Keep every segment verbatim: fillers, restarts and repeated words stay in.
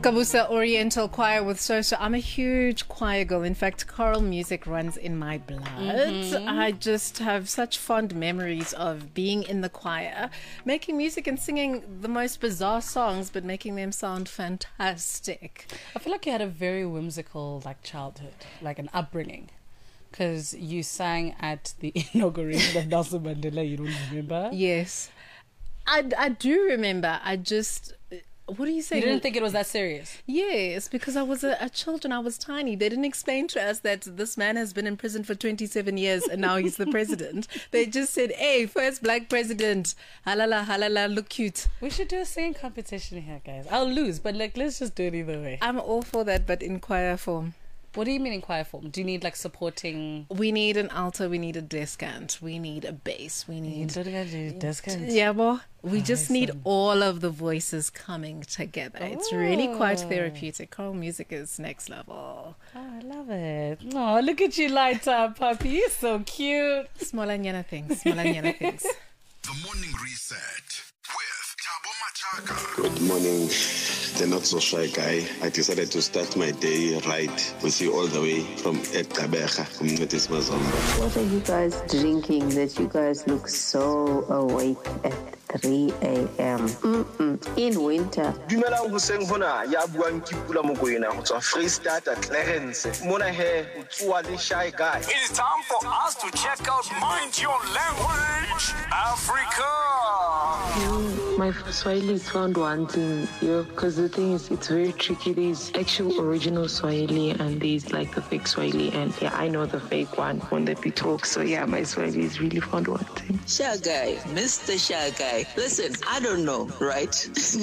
Kabusa Oriental Choir with Soso. I'm a huge choir girl. In fact, choral music runs in my blood. Mm-hmm. I just have such fond memories of being in the choir, making music and singing the most bizarre songs, but making them sound fantastic. I feel like you had a very whimsical like childhood, like an upbringing. Because you sang at the inauguration of Nelson Mandela, you don't remember? Yes. I, I do remember. I just... What are you saying? You didn't think it was that serious? Yes, because I was a, a child and I was tiny. They didn't explain to us that this man has been in prison for twenty-seven years and now he's the president. They just said, hey, first black president. Halala, halala, look cute. We should do a singing competition here, guys. I'll lose, but like, let's just do it either way. I'm all for that, but in choir form. What do you mean in choir form? Do you need like supporting? We need an alto, we need a descant, we need a bass, we need... Descant? Yeah, boy. We Oh, just need all of the voices coming together. Oh. It's really quite therapeutic. Choral music is next level. Oh, I love it. Oh, look at you light up, puppy. You're so cute. Smolanyana things, smolanyana things. The Morning Reset with Thabo Machaka. Good morning, the not so shy guy. I decided to start my day right with you all the way from Ekabecha, Community Mazomba. What are you guys drinking that you guys look so awake at three a.m. Mm-mm. In winter? Dumelang hoseng hona ya buang ke Pula Mokoena go tswa Freestata Clarence. Mona he o tswa le shy guy. It is time for us to check out Mind Your Language Africa. My Swahili is found wanting, you know, because the thing is, it's very tricky. There's actual original Swahili and there's like the fake Swahili, and yeah, I know the fake one when they be talk. So yeah, my Swahili is really found wanting. Shy guy, Mister Shy guy. Listen, I don't know, right?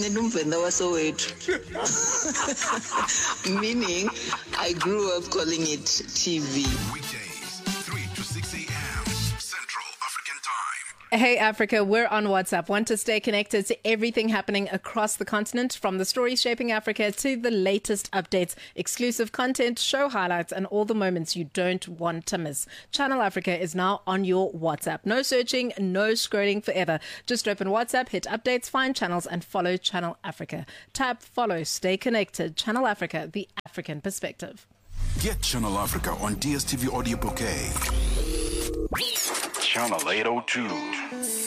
Meaning, I grew up calling it T V. Weekdays, three to six a.m. Central African Time. Hey Africa, we're on WhatsApp. Want to stay connected to everything happening across the continent, from the stories shaping Africa to the latest updates, exclusive content, show highlights, and all the moments you don't want to miss. Channel Africa is now on your WhatsApp. No searching, no scrolling forever. Just open WhatsApp, hit updates, find channels, and follow Channel Africa. Tap, follow, stay connected. Channel Africa, the African perspective. Get Channel Africa on D S T V Audio Bouquet. Channel eight oh two.